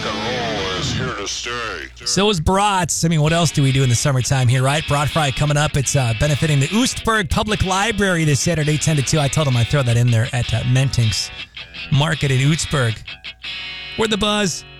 and roll is here to stay. So is brats. I mean, what else do we do in the summertime here, right? Brat Fry coming up. It's benefiting the Oostburg Public Library this Saturday, 10 to 2. I told them I'd throw that in there at Mentinck's Market in Oostburg. We're The Buzz.